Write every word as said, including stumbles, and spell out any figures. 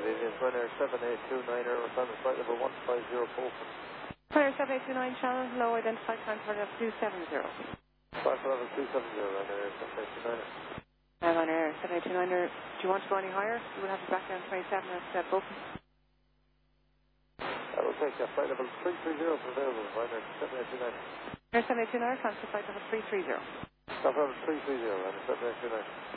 Indians, Ryanair seven eight two nine, Air Sun, flight level one five zero four. Ryanair seven eight two nine, Shannon, low identified time for level two seven zero. Flight level two seven zero, Ryanair seven eight two nine. Uh, Ryanair seven eight two nine, do you want to go any higher? You will have to back down twenty-seven at uh, Bolton. I will take that flight level three three zero for available, Ryanair seven eight two nine. Ryanair seven eight two nine, transfer flight level three three zero. Flight level three three zero, Ryanair seven eight two nine.